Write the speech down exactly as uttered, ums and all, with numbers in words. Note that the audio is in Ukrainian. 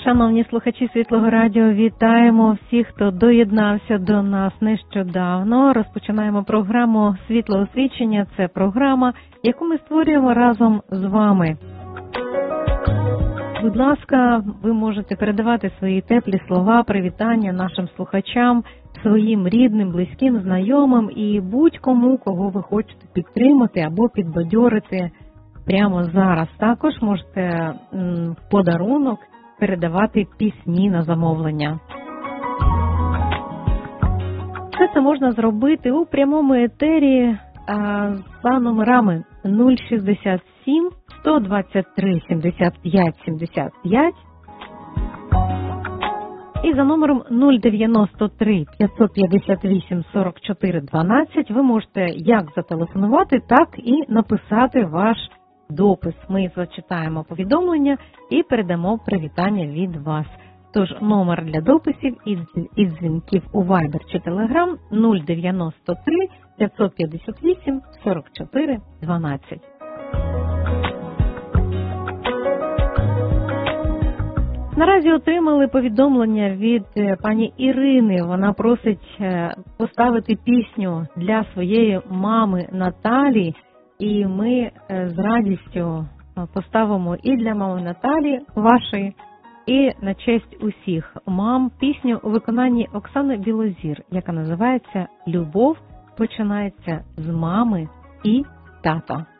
Шановні слухачі Світлого Радіо, вітаємо всіх, хто доєднався до нас нещодавно. Розпочинаємо програму «Світло освічення». Це програма, яку ми створюємо разом з вами. Будь ласка, ви можете передавати свої теплі слова, привітання нашим слухачам, своїм рідним, близьким, знайомим і будь-кому, кого ви хочете підтримати або підбадьорити прямо зараз. Також можете в подарунок передавати пісні на замовлення. Все це можна зробити у прямому етері а, за номерами нуль шістдесят сім сто двадцять три сімдесят п'ять сімдесят п'ять і за номером нуль дев'яносто три п'ятсот п'ятдесят вісім сорок чотири дванадцять ви можете як зателефонувати, так і написати ваш допис. Ми зачитаємо повідомлення і передамо привітання від вас. Тож номер для дописів і дзвінків у Viber чи Telegram нуль дев'яносто три п'ятсот п'ятдесят вісім сорок чотири дванадцять. Наразі отримали повідомлення від пані Ірини. Вона просить поставити пісню для своєї мами Наталі. І ми з радістю поставимо і для мами Наталі вашої, і на честь усіх мам пісню у виконанні Оксани Білозір, яка називається «Любов починається з мами і тата».